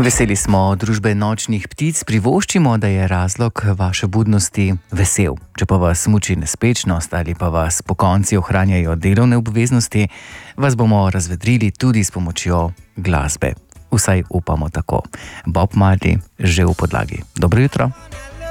Veseli smo družbe nočnih ptic, privoščimo, da je razlog vaše budnosti vesel. Če pa vas muči nespečnost ali pa vas po konci ohranjajo delovne obveznosti, vas bomo razvedrili tudi s pomočjo glasbe. Vsaj upamo tako. Bob Marley že v podlagi. Dobro jutro.